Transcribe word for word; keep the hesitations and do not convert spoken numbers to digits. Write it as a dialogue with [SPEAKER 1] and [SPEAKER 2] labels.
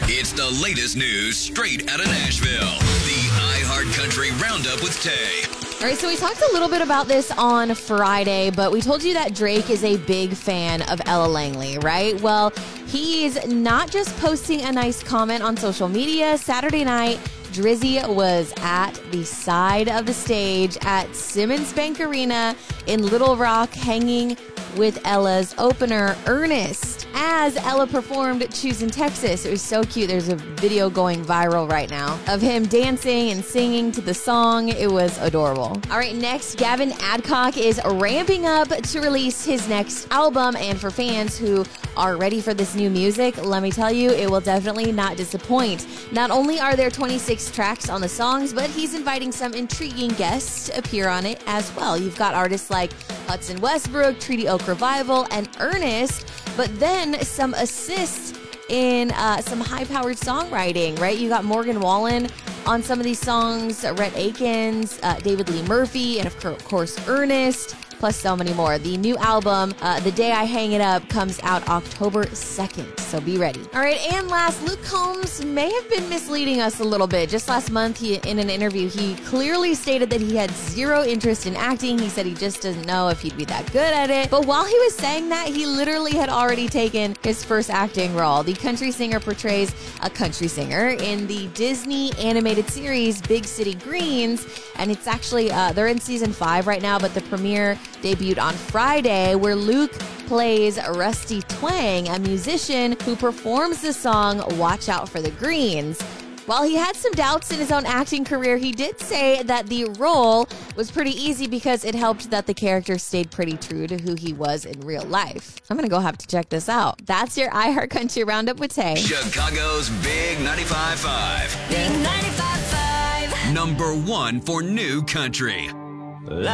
[SPEAKER 1] It's the latest news straight out of Nashville. The iHeartCountry Roundup with Tay.
[SPEAKER 2] All right, so we talked a little bit about this on Friday, but we told you that Drake is a big fan of Ella Langley, right? Well, he's not just posting a nice comment on social media. Saturday night, Drizzy was at the side of the stage at Simmons Bank Arena in Little Rock, hanging with Ella's opener, Ernest, as Ella performed Choosing Texas. It was so cute. There's a video going viral right now of him dancing and singing to the song. It was adorable. All right, next, Gavin Adcock is ramping up to release his next album, and for fans who are ready for this new music, let me tell you, it will definitely not disappoint. Not only are there twenty-six tracks on the songs, but he's inviting some intriguing guests to appear on it as well. You've got artists like Hudson Westbrook, Treaty Oak Revival, and Ernest, but then some assists in uh, some high-powered songwriting, right? You got Morgan Wallen on some of these songs, Rhett Akins, uh, David Lee Murphy, and of course, Ernest, plus so many more. The new album, uh, The Day I Hang It Up, comes out October second, so be ready. All right, and last, Luke Combs may have been misleading us a little bit. Just last month, he, in an interview, he clearly stated that he had zero interest in acting. He said he just doesn't know if he'd be that good at it. But while he was saying that, he literally had already taken his first acting role. The country singer portrays a country singer in the Disney animated series Big City Greens, and it's actually, uh, they're in season five right now, but the premiere debuted on Friday, where Luke plays Rusty Twang, a musician who performs the song Watch Out for the Greens. While he had some doubts in his own acting career, he did say that the role was pretty easy because it helped that the character stayed pretty true to who he was in real life. I'm going to go have to check this out. That's your iHeartCountry Roundup with Tay.
[SPEAKER 1] Chicago's Big ninety-five point five.
[SPEAKER 3] Big ninety-five point five.
[SPEAKER 1] Number one for new country.
[SPEAKER 3] La